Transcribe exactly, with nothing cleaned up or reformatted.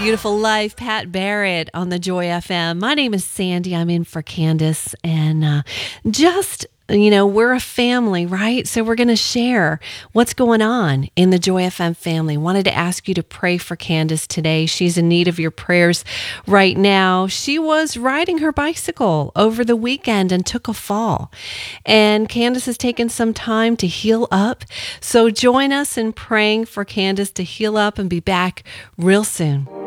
Beautiful Life, Pat Barrett on the Joy F M. My name is Sandy. I'm in for Candace. And uh, just, you know, we're a family, right? So we're going to share what's going on in the Joy F M family. Wanted to ask you to pray for Candace today. She's in need of your prayers right now. She was riding her bicycle over the weekend and took a fall. And Candace has taken some time to heal up. So join us in praying for Candace to heal up and be back real soon.